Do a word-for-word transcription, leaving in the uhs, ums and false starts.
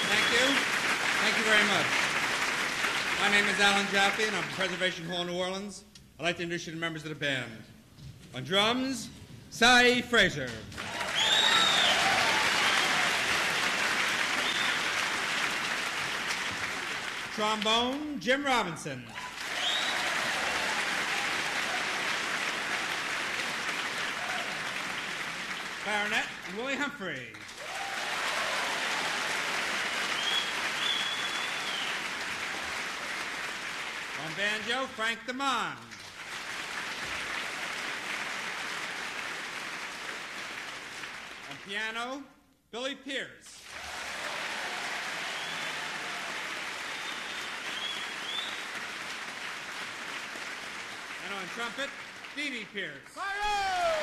Thank you. Thank you very much. My name is Alan Jaffe, and I'm from Preservation Hall, New Orleans. I'd like to introduce you to members of the band. On drums, Cy Fraser. Trombone, Jim Robinson. Clarinet, Willie Humphrey. On banjo, Frank DeMond. On piano, Billy Pierce. And on trumpet, Dee Dee Pierce. Fire!